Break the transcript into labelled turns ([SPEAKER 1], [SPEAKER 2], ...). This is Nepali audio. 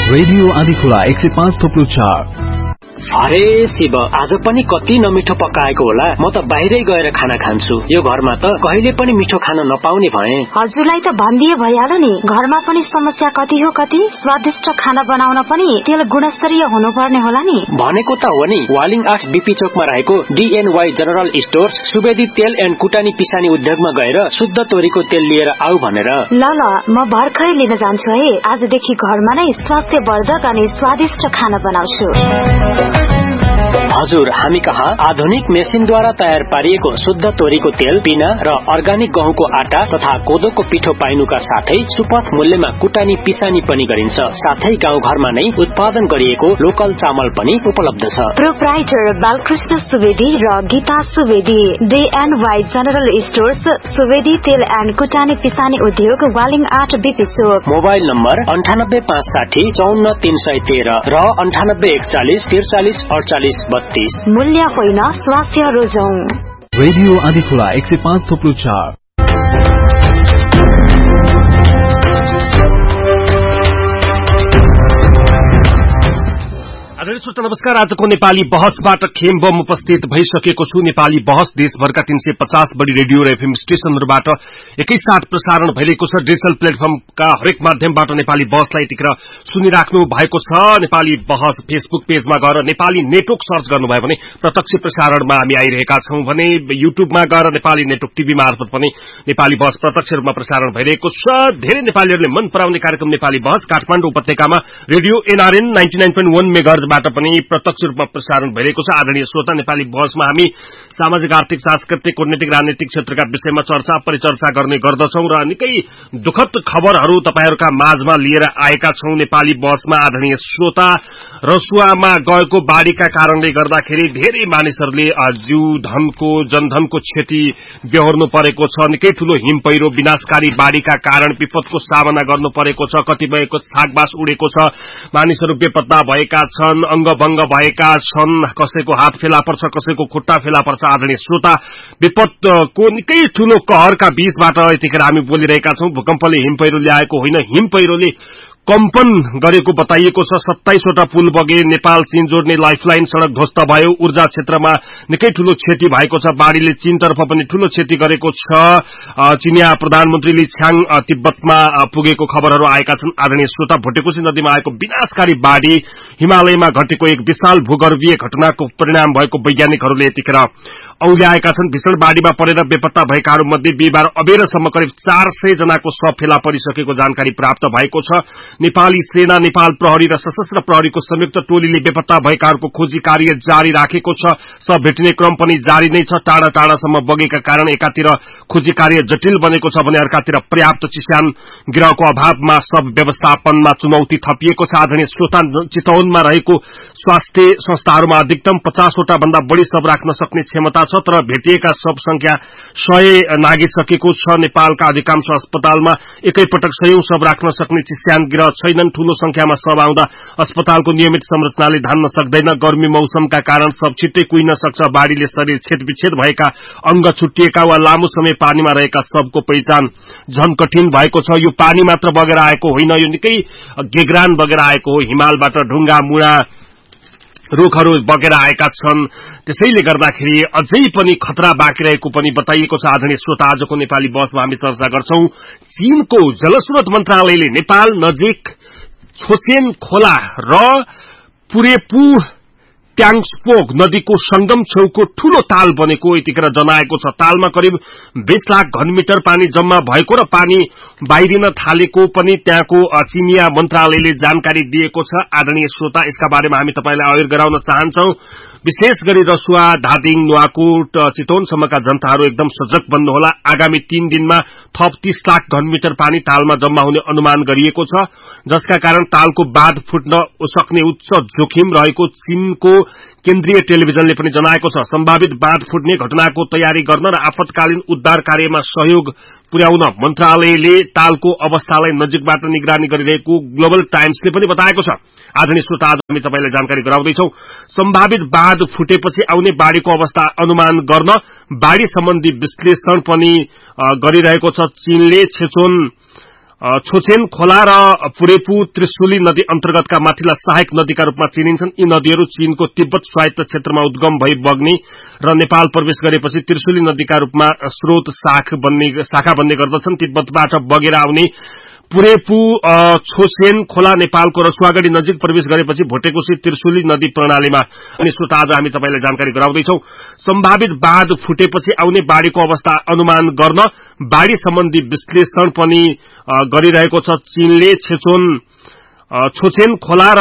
[SPEAKER 1] रेडियो आँधीखोला 105.4।
[SPEAKER 2] अरे शिव, आज पनि कति नमिठो पकाएको होला। म त बाहिरै गएर खाना खान्छु। यो घरमा त कहिले पनि मिठो खान नपाउने भए।
[SPEAKER 3] हजुरलाई त भनिदिए भइहाल्यो नि। घरमा पनि समस्या कति हो कति। स्वादिष्ट खाना बनाउन पनि तेल गुणस्तरीय हुनुपर्ने होला नि।
[SPEAKER 2] भनेको त हो नि। वालिङ 8 बीपी चोकमा रहेको DNY जनरल स्टोर्स सुवेदी तेल एन्ड कुटानी पिसानी उद्योगमा गएर शुद्ध तोरीको तेल लिएर आऊ भनेर।
[SPEAKER 3] ल म भर्खरै लिन जान्छु है। आजदेखि घरमा नै स्वास्थ्यवर्धक अनि स्वादिष्ट खाना बनाउँछु।
[SPEAKER 2] हजुर, हामी कहाँ आधुनिक मेसिनद्वारा तयार पारिएको शुद्ध तोरीको तेल, पिना र अर्गानिक गहुँको आटा तथा कोदोको पिठो पाइनुका साथै सुपथ मूल्यमा कुटानी पिसानी पनि गरिन्छ। साथै गाउँ घरमा नै उत्पादन गरिएको लोकल चामल पनि उपलब्ध छ।
[SPEAKER 3] प्रोप्राइटर बालकृष्ण सुवेदी र Gita Subedi, DNY general stores, Subedi तेल एन्ड कुटानी पिसानी उद्योग, वालिङ 8 बीपी चोक।
[SPEAKER 2] मोबाइल नम्बर 9856 54313 र 9841 43 48 32।
[SPEAKER 3] मूल्य होइन, स्वास्थ्य रोजौं।
[SPEAKER 1] रेडियो आँधीखोला 105.4।
[SPEAKER 4] श्रोता नमस्कार। आजको नेपाली बहसबाट खेमबम उपस्थित भइसकेको छु। नेपाली बहस देशभरका 350 बढी रेडियो र एफएम स्टेशनहरूबाट एकैसाथ प्रसारण भइरहेको छ। डिजिटल प्लेटफर्मका हरेक माध्यमबाट नेपाली बहसलाई यतिखेर सुनिराख्नु भएको छ। नेपाली बहस फेसबुक पेजमा गएर नेपाली नेटवर्क सर्च गर्नुभयो भने प्रत्यक्ष प्रसारणमा हामी आइरहेका छौं भने युट्युबमा गएर नेपाली नेटवर्क टिभी मार्फत पनि नेपाली बहस प्रत्यक्ष रूपमा प्रसारण भइरहेको छ। धेरै नेपालीहरूले मन पराउने कार्यक्रम नेपाली बहस काठमाडौँ उपत्यकामा रेडियो NRN 99.1 मेगाहर्जबाट पनि प्रत्यक्ष रूपमा प्रसारण भइरहेको छ। आदरणीय श्रोता, नेपाली बहसमा हामी सामाजिक, आर्थिक, सांस्कृतिक, कूटनीतिक, राजनीतिक क्षेत्रका विषयमा चर्चा परिचर्चा गर्ने गर्दछौं र निकै दुखद खबरहरू तपाईहरुका माझमा लिएर आएका छौं। नेपाली बहसमा आदरणीय श्रोता, रसुवामा गएको बाढ़ीका कारणले गर्दाखेरि धेरै मानिसहरूले जीव धनको जनधनको क्षति बेहोर्नु परेको छ। निकै ठूलो हिम पहिरो, विनाशकारी बाढ़ीका कारण विपदको सामना गर्नु परेको छ। कतिपयको छाकबास उडेको छ, मानिसहरू बेपत्ता भएका छन्, अंगभंग भएका छन्, कसैको हात फेला पर्छ, कसैको खुट्टा फेला पर्छ। आदरणीय श्रोता, विपदको निकै ठूलो कहरका बीचबाट यतिखेर हामी बोलिरहेका छौं। भूकम्पले हिम पहिरो ल्याएको होइन, हिम पहिरोले कम्पन गरेको बताइएको छ। 27 वटा पुल बगे, नेपाल चीन जोड्ने लाइफलाइन सड़क ध्वस्त भयो। ऊर्जा क्षेत्रमा निकै ठूलो क्षति भएको छ। बाढ़ीले चीनतर्फ पनि ठूलो क्षति गरेको छ। चीनिया प्रधानमन्त्री ली छ्याङ तिब्बतमा पुगेको खबरहरू आएका छन्। आदरणीय श्रोता, भोटेकोशी नदीमा आएको विनाशकारी बाढ़ी हिमालयमा घटेको एक विशाल भूगर्भीय घटनाको परिणाम भएको वैज्ञानिकहरूले यतिखेर औल्याएका छन्। भीषण बाढ़ीमा परेर बेपत्ता भएकाहरू मध्ये बिहीबार अबेरसम्म करिब 400 जनाको शव फेला परिसकेको जानकारी प्राप्त भएको छ। नेपाली सेना, नेपाल प्रहरी र सशस्त्र प्रहरीको संयुक्त टोलीले बेपत्ता भएकाहरूको खोजी कार्य जारी राखेको छ। शव भेटिने क्रम पनि जारी नै छ। टाढा टाढासम्म बगेका कारण एकातिर खोजी कार्य जटिल बनेको छ भने अर्कातिर पर्याप्त चिस्यान गिरहको अभावमा शव व्यवस्थापनमा चुनौती थपिएको छ। आदरणीय श्रोता, चितवनमा रहेको स्वास्थ्य संस्थाहरूमा अधिकतम 50 वटा भन्दा बढ़ी शव राख्न सक्ने क्षमता छ, तर भेटिएका शव संख्या 100 नागिसकेको छ। नेपालका अधिकांश अस्पतालमा एकैपटक 100 शव राख्न सक्ने चिस्यान गिरह छैनन्। ठूलो संख्यामा शव आउँदा अस्पतालको नियमित संरचनाले धान्न सक्दैन। गर्मी मौसमका कारण शव छिट्टै कुहिन सक्छ। बाढ़ीले शरीर छेदविच्छेद भएका, अंग छुट्टिएका वा लामो समय पानीमा रहेका शवको पहिचान झन कठिन भएको छ। यो पानी मात्र बगेर आएको होइन, यो निकै गेग्रान बगेर आएको हो। हिमालबाट ढुंगा मुढा रुखहरू बगेर आएका छन्। त्यसैले गर्दाखेरि अझै पनि खतरा बाँकी रहेको पनि बताइएको छ। आदरणीय श्रोता, आजको नेपाली बहसमा हामी चर्चा गर्छौं। चीनको जलस्रोत मन्त्रालयले नेपाल नजिक छोचेन खोला र पुरेपु ट्याङ्सपोक नदीको संगम छेउको ठूलो ताल बनेको यतिखेर जनाएको छ। तालमा करिब 20 लाख घनमिटर पानी जम्मा भएको र पानी बाहिरिन थालेको पनि त्यहाँको चीनिया मन्त्रालयले जानकारी दिएको छ। आदरणीय श्रोता, यसका बारेमा हामी तपाईलाई अवेर गराउन चाहन्छौं। विशेष गरी रसुवा, धादिङ, नुवाकोट, चितवनसम्मका जनताहरू एकदम सजग बन्नुहोला। आगामी 3 दिनमा थप 30 लाख घनमिटर पानी तालमा जम्मा हुने अनुमान गरिएको छ, जसका कारण तालको बाँध फुट्न सक्ने उच्च जोखिम रहेको चीनको केन्द्रीय टेलिभिजनले पनि जनाएको छ। सम्भावित बाँध फुट्ने घटनाको तयारी गर्न र आपतकालीन उद्धार कार्यमा सहयोग पुर्याउन मन्त्रालयले तालको अवस्थालाई नजिकबाट निगरानी गरिरहेको ग्लोबल टाइम्सले पनि बताएको छ। आदरणीय श्रोता, आज हामी तपाईलाई जानकारी गराउँदैछौं। सम्भावित बाँध फुटेपछि आउने बाढ़ीको अवस्था अनुमान गर्न बाढ़ी सम्बन्धी विश्लेषण पनि गरिरहेको छ। चीनले छेचोन छोचेन खोला र पुरेपु त्रिशुली नदी अन्तर्गतका माथिल्ला सहायक नदीका रूपमा चिनिन्छन्। यी नदीहरू चीनको तिब्बत स्वायत्त क्षेत्रमा उद्गम भई बग्ने र नेपाल प्रवेश गरेपछि त्रिशुली नदीका रूपमा स्रोत शाखा बन्ने गर्दछन्। तिब्बतबाट बगेर आउने पुरेपु छोचेन खोला नेपालको रसुवागढी नजिक प्रवेश गरेपछि भोटेकोशी त्रिशुली नदी प्रणालीमा अनि श्रोता आज हामी तपाईलाई जानकारी गराउँदैछौ। सम्भावित बाँध फुटेपछि आउने बाढीको अवस्था अनुमान गर्न बाढी सम्बन्धी विश्लेषण पनि गरिरहेको छ। चीनले छोचेन खोला र